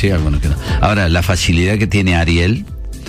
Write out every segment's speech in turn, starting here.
sí, algunos que no. Ahora, la facilidad que tiene Ariel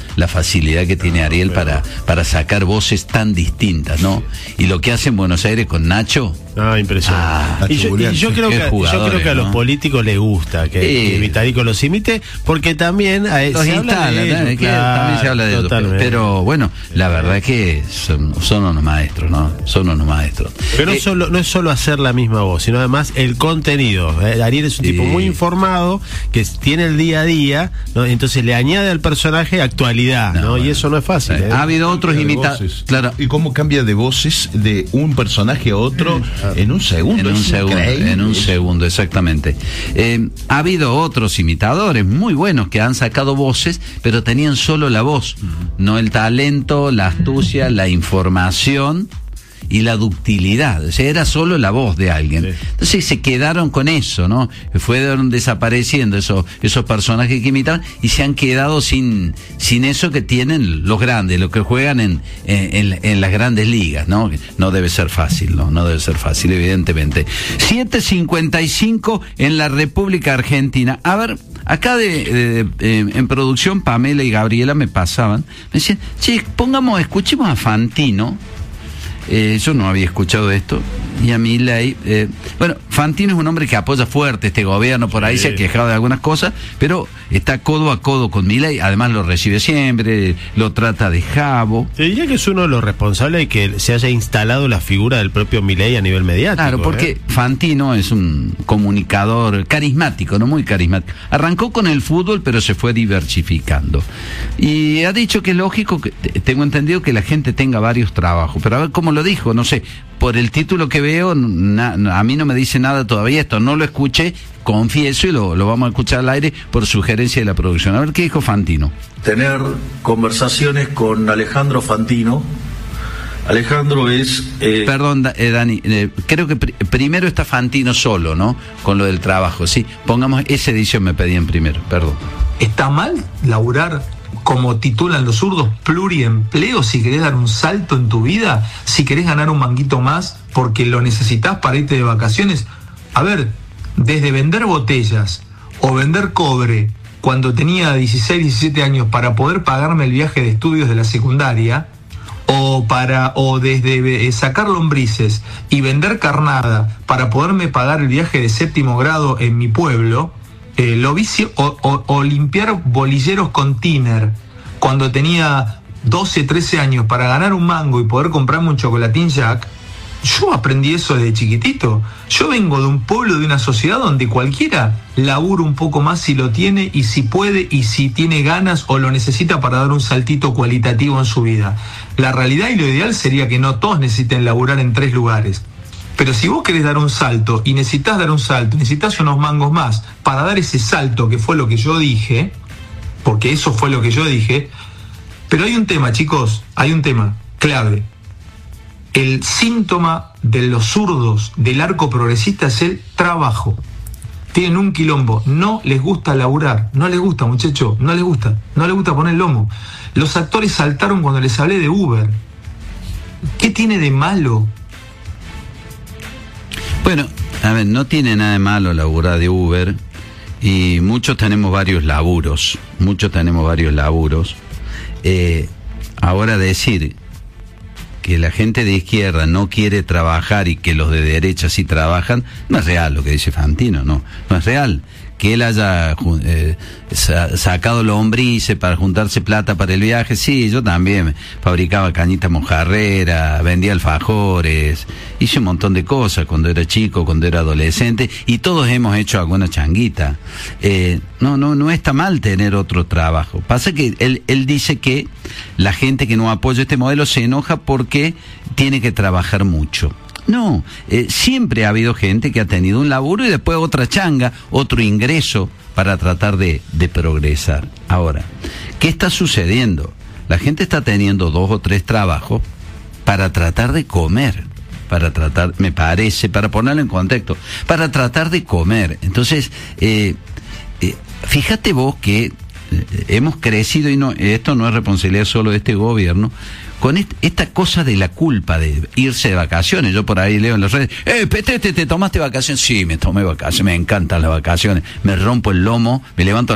para sacar voces tan distintas, ¿no? Y lo que hace en Buenos Aires con Nacho. Impresionante. Y yo creo que a los políticos les gusta que Vitalico los imite, porque también también se habla de ellos. Pero bueno, la verdad es que son unos maestros, ¿no? Son unos maestros. Pero no es solo hacer la misma voz, sino además el contenido. Ariel es un tipo muy informado, que tiene el día a día, ¿no? Entonces le añade al personaje actualidad, ¿no? Bueno, y eso no es fácil. Ha habido otros imitadores. Claro. ¿Y cómo cambia de voces de un personaje a otro en un segundo? En un segundo, exactamente. Ha habido otros imitadores muy buenos que han sacado voces, pero tenían solo la voz, no el talento, la astucia, la información y la ductilidad. O sea, era solo la voz de alguien. Sí. Entonces se quedaron con eso, ¿no? Fueron desapareciendo esos personajes que imitaban y se han quedado sin eso que tienen los grandes, los que juegan en las grandes ligas, ¿no? No debe ser fácil, ¿no? No debe ser fácil, evidentemente. 7:55 en la República Argentina. A ver, acá en producción, Pamela y Gabriela me pasaban, me decían, che, escuchemos a Fantino. Yo no había escuchado esto. Y a Milei, Fantino es un hombre que apoya fuerte este gobierno, por ahí se ha quejado de algunas cosas, pero está codo a codo con Milei, además lo recibe siempre, lo trata de jabo. Te diría que es uno de los responsables de que se haya instalado la figura del propio Milei a nivel mediático. Claro, porque Fantino es un comunicador carismático, no muy carismático. Arrancó con el fútbol, pero se fue diversificando. Y ha dicho que es lógico, que tengo entendido, que la gente tenga varios trabajos, pero a ver cómo lo dijo, no sé. Por el título que veo, a mí no me dice nada todavía esto, no lo escuché, confieso, y lo vamos a escuchar al aire por sugerencia de la producción. A ver qué dijo Fantino. Tener conversaciones con Alejandro Fantino. Alejandro es... Perdón, Dani, creo que primero está Fantino solo, ¿no? Con lo del trabajo, sí. Pongamos esa edición, me pedían primero, perdón. ¿Está mal laburar, como titulan los zurdos, pluriempleo, si querés dar un salto en tu vida, si querés ganar un manguito más porque lo necesitas para irte de vacaciones? A ver, desde vender botellas o vender cobre cuando tenía 16, 17 años para poder pagarme el viaje de estudios de la secundaria, o desde sacar lombrices y vender carnada para poderme pagar el viaje de séptimo grado en mi pueblo, o limpiar bolilleros con tiner cuando tenía 12, 13 años para ganar un mango y poder comprarme un chocolatín Jack. Yo aprendí eso desde chiquitito. Yo vengo de un pueblo, de una sociedad donde cualquiera labura un poco más si lo tiene y si puede y si tiene ganas o lo necesita para dar un saltito cualitativo en su vida. La realidad y lo ideal sería que no todos necesiten laburar en 3 lugares. Pero si vos querés dar un salto y necesitas dar un salto, necesitas unos mangos más para dar ese salto, que fue lo que yo dije, porque eso fue lo que yo dije. Pero hay un tema, chicos, hay un tema clave. El síntoma de los zurdos del arco progresista es el trabajo. Tienen un quilombo, no les gusta laburar, no les gusta, muchacho, no les gusta poner el lomo. Los actores saltaron cuando les hablé de Uber. ¿Qué tiene de malo? Bueno, a ver, no tiene nada de malo laburar de Uber, y muchos tenemos varios laburos. Ahora decir que la gente de izquierda no quiere trabajar y que los de derecha sí trabajan, no es real lo que dice Fantino, no es real. Que él haya sacado lombrices para juntarse plata para el viaje, sí, yo también fabricaba cañitas mojarreras, vendía alfajores, hice un montón de cosas cuando era chico, cuando era adolescente, y todos hemos hecho alguna changuita. No está mal tener otro trabajo. Pasa que él dice que la gente que no apoya este modelo se enoja porque tiene que trabajar mucho. No, siempre ha habido gente que ha tenido un laburo y después otra changa, otro ingreso para tratar de progresar. Ahora, ¿qué está sucediendo? La gente está teniendo 2 o 3 trabajos para tratar de comer, me parece, para ponerlo en contexto, para tratar de comer. Entonces, fíjate vos que hemos crecido, y esto no es responsabilidad solo de este gobierno, con esta cosa de la culpa de irse de vacaciones. Yo por ahí leo en las redes, Petete, ¿te tomaste vacaciones? Sí, me tomé vacaciones, me encantan las vacaciones, me rompo el lomo, me levanto